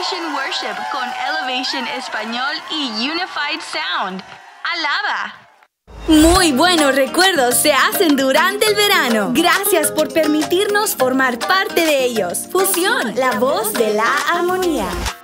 Elevation Worship con Elevation Español y Unified Sound. ¡Alaba! Muy buenos recuerdos se hacen durante el verano. Gracias por permitirnos formar parte de ellos. Fusión, la voz de la armonía.